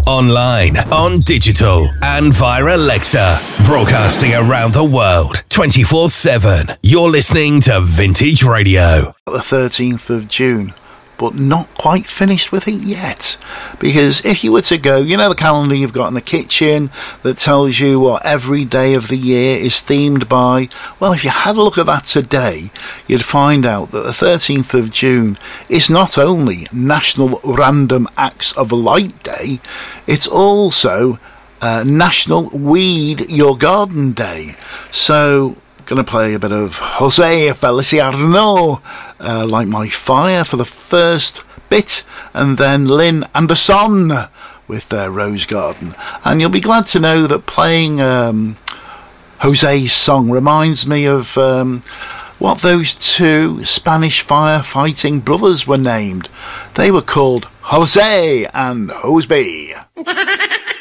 online, on digital, and via Alexa. Broadcasting around the world, 24/7. You're listening to Vintage Radio. The 13th of June. But not quite finished with it yet. Because if you were to go, you know the calendar you've got in the kitchen that tells you what every day of the year is themed by? Well, if you had a look at that today, you'd find out that the 13th of June is not only National Random Acts of Light Day, it's also National Weed Your Garden Day. So, going to play a bit of Jose Feliciano, Light My Fire for the first bit, and then Lynn Anderson with their Rose Garden. And you'll be glad to know that playing Jose's song reminds me of what those two Spanish firefighting brothers were named. They were called Jose and Joseby.